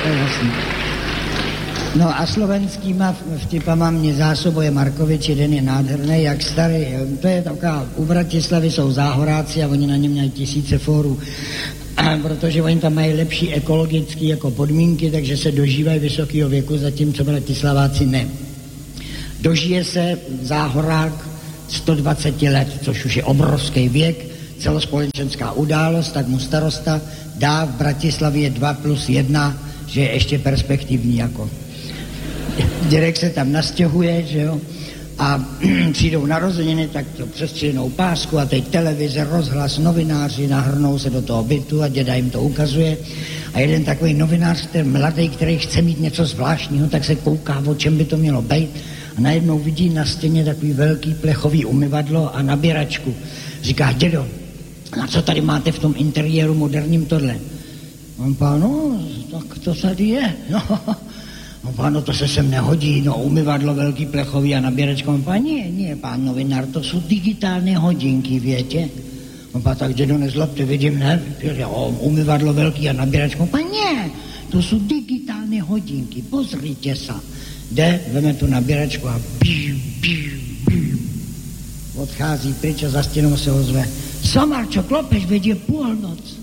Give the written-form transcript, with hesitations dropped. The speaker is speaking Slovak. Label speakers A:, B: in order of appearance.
A: To je jasný. No a slovenskýma vtipama mě zásobuje Markovič, jeden je nádherný, jak starý, to je taková, u Bratislavy jsou záhoráci a oni na něm mají tisíce fórů, protože oni tam mají lepší ekologické jako podmínky, takže se dožívají vysokého věku, zatímco Bratislaváci ne. Dožije se záhorák 120 let, což už je obrovský věk, celospolečenská událost, tak mu starosta dá v Bratislavě 2+1, že je ještě perspektivní jako. Dědek se tam nastěhuje, že jo, a přijdou narozeniny, tak to přestřihnou pásku a teď televize, rozhlas, novináři nahrnou se do toho bytu a děda jim to ukazuje. A jeden takový novinář, ten mladý, který chce mít něco zvláštního, tak se kouká, o čem by to mělo být. A najednou vidí na stěně takový velký plechový umyvadlo a nabíračku. Říká, dědo, a co tady máte v tom interiéru moderním tohle? On pán, no, tak to tady je. No páno, to se sem nehodí, no umyvadlo velký plechový a nabíračka. On pán, nie, pán novinár, to jsou digitální hodinky, větě. On pán, tak dědo, nezlobte, vidím, ne? Umyvadlo velký a nabíračka. On pán, nie, to jsou digitální hodinky, pozrite sa. Jde, veme tu nabíračku a odchází pryč a za stěnou se ozve. Samar, čo klopeš, veď je půlnoc.